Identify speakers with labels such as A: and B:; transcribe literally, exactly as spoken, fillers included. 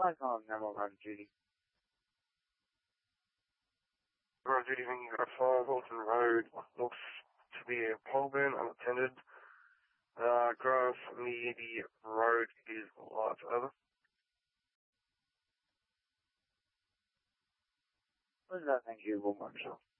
A: five calling nine one one Judy.
B: Road Judy, when you got five Alton Road, looks to be a pole burn, unattended. Uh, grass near the road is light, over.
A: What is that? Thank you, one more, sure.